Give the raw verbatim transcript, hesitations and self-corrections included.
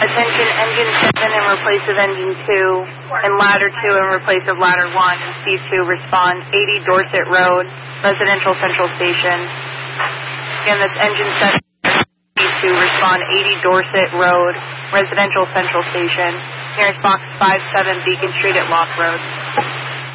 Attention, engine seven in replace of engine two, and ladder two in replace of ladder one. C two respond eighty Dorset Road, residential central station. Again, that's engine seven. C two respond eighty Dorset Road, residential central station. Nearest box five seven Beacon Street at Lock Road.